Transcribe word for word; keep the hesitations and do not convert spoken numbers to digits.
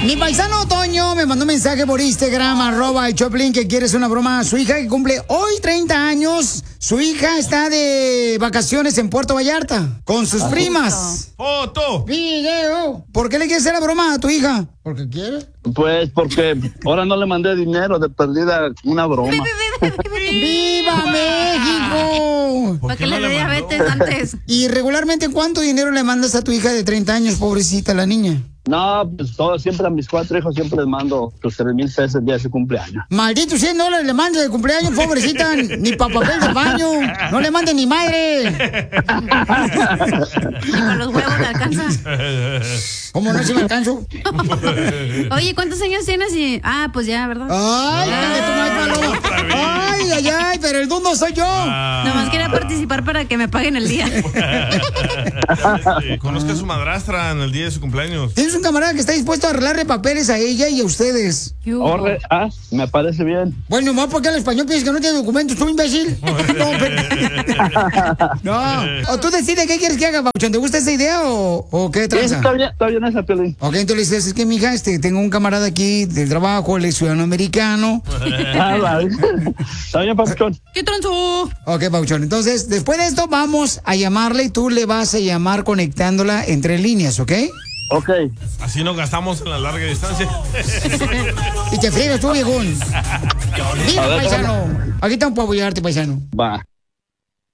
Mi paisano Toño me mandó un mensaje por Instagram, arroba el Choplin, que quiere hacer una broma a su hija que cumple hoy treinta años. Su hija está de vacaciones en Puerto Vallarta con sus primas. ¡Foto! ¡Video! ¿Por qué le quieres hacer la broma a tu hija? ¿Porque quiere? Pues porque ahora no le mandé dinero, de perdida una broma. ¡Viva México! Para que le dé diabetes antes. ¿Y regularmente cuánto dinero le mandas a tu hija de treinta años, pobrecita la niña? No, pues todo, siempre a mis cuatro hijos siempre les mando tus tres mil pesos el día de su cumpleaños. Maldito cien dólares le mandas de cumpleaños, pobrecita, ni pa' papel de baño, no le mande ni madre. Y con los huevos le alcanza. ¿Cómo no se me alcanzo? Oye, ¿cuántos años tienes? Y... Ah, pues ya, ¿verdad? Ay, ay, ay, ay, ay, pero el dundo soy yo. Ah. Nomás quería participar para que me paguen el día. Sí, conozca a su madrastra en el día de su cumpleaños. Tienes un camarada que está dispuesto a arreglarle papeles a ella y a ustedes. Orre, ah, me parece bien. Bueno, más porque el español piensas que no tiene documentos, tú imbécil. No, pero... no. O tú decides qué quieres que haga, Pauchón. ¿Te gusta esa idea o, o qué tranza? Sí, está bien, está bien esa, Piolín. Ok, entonces dices, es que mija, este, tengo un camarada aquí del trabajo, él es ciudadano americano. Ah, vale. Está bien, Pauchón. ¿Qué tranzó? Ok, Pauchón. Entonces, después de esto, vamos a llamarle y tú le vas a llamar conectándola entre líneas, ¿ok? Ok. Así no gastamos en la larga distancia. Y te friegas tú, viejón. ¡Viva, A ver, paisano! Aquí estamos para apoyarte, paisano. Va.